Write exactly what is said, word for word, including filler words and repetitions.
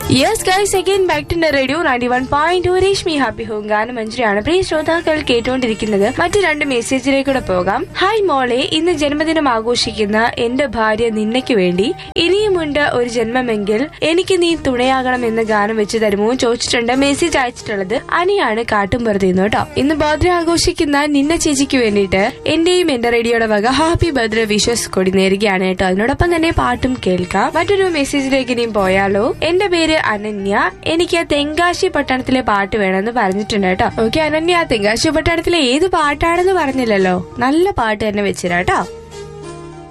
Yes guys, again back to radio ninety one point two Rashmi happy home ഗാനം മഞ്ജരിയാണ്. പ്രിയ ശ്രോതാക്കൾ കേട്ടുകൊണ്ടിരിക്കുന്നത്. മറ്റു രണ്ട് മെസ്സേജിലേക്കൂടെ പോകാം. ഹായ് മോളെ, ഇന്ന് ജന്മദിനം ആഘോഷിക്കുന്ന എന്റെ ഭാര്യ നിന്നയ്ക്ക് വേണ്ടി ഇനിയുമുണ്ട് ഒരു ജന്മമെങ്കിൽ എനിക്ക് നീ തുണയാകണം എന്ന ഗാനം വെച്ച് തരുമോ ചോദിച്ചിട്ടുണ്ട്. മെസ്സേജ് അയച്ചിട്ടുള്ളത് അനിയാണ് കാട്ടുംപുറത്തുനിന്ന് കേട്ടോ. ഇന്ന് ബർത്ത്ഡേ ആഘോഷിക്കുന്ന നിന്ന ചേച്ചിക്ക് വേണ്ടിയിട്ട് എന്റെയും എന്റെ റേഡിയോയുടെ വക ഹാപ്പി ബർത്ത്ഡേ വിഷസ് കൊടി നേരുകയാണ് കേട്ടോ. അതിനോടൊപ്പം തന്നെ പാട്ടും കേൾക്കാം. മറ്റൊരു മെസ്സേജിലേക്ക് ഇനിയും പോയാലോ. എന്റെ പേര് അനന്യ, എനിക്ക് തെങ്കാശി പട്ടണത്തിലെ പാട്ട് വേണമെന്ന് പറഞ്ഞിട്ടുണ്ട് കേട്ടോ. ഓക്കെ അനന്യ, തെങ്കാശി പട്ടണത്തിലെ ഏത് പാട്ടാണെന്ന് പറഞ്ഞില്ലല്ലോ, നല്ല പാട്ട് തന്നെ വെച്ചിരാട്ടോ.